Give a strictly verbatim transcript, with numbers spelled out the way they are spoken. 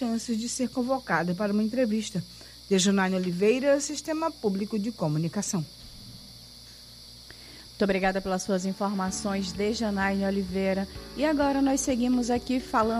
chances de ser convocada para uma entrevista. Dejanine Oliveira, Sistema Público de Comunicação. Muito obrigada pelas suas informações, Dejanine Oliveira. E agora nós seguimos aqui falando